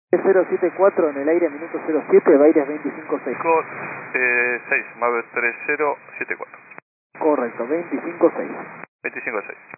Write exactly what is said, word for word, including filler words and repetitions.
cero siete cuatro en el aire, minuto cero siete, Baires veinticinco seis. Con eh, seis, Mave tres cero siete cuatro. Correcto, veinticinco seis. veinticinco seis.